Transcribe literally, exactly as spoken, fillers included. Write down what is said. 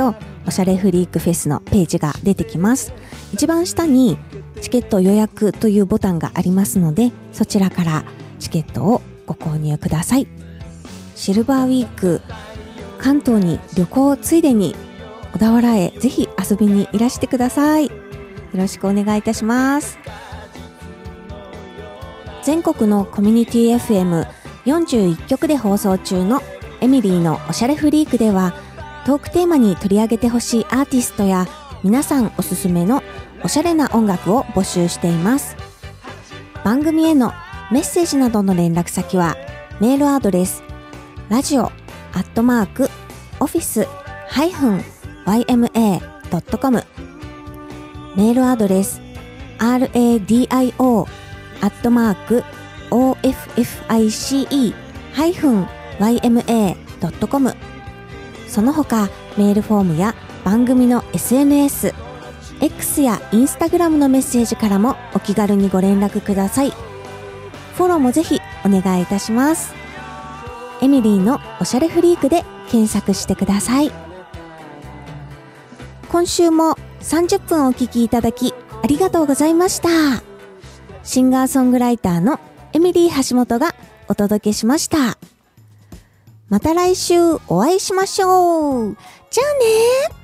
とおしゃれフリークフェスのページが出てきます。一番下にチケット予約というボタンがありますので、そちらからチケットをご購入ください。シルバーウィーク、関東に旅行ついでに小田原へぜひ遊びにいらしてください。よろしくお願いいたします。全国のコミュニティ エフエムよんじゅういっきょくで放送中のエミリーのおしゃれフリークでは、トークテーマに取り上げてほしいアーティストや皆さんおすすめのおしゃれな音楽を募集しています。番組へのメッセージなどの連絡先はメールアドレスラジオアットマークオフィスハイフンワイエムエードットコム、 メールアドレス ラディオアットマークオフィスハイフンワイエムエードットコム、 その他メールフォームや番組の エスエヌエス、 X や Instagram のメッセージからもお気軽にご連絡ください。フォローもぜひお願いいたします。エミリーのおしゃれフリークで検索してください。今週もさんじゅっぷんお聞きいただきありがとうございました。シンガーソングライターのエミリー橋本がお届けしました。また来週お会いしましょう。じゃあねー。